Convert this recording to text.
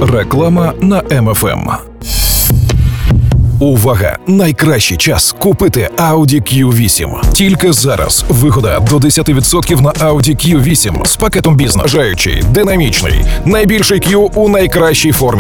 Реклама на МФМ. Увага! Найкращий час купити Audi Q8. Тільки зараз вигода до 10% на Audi Q8 з пакетом бізнес. Бажаючий, динамічний, найбільший Q у найкращій формі.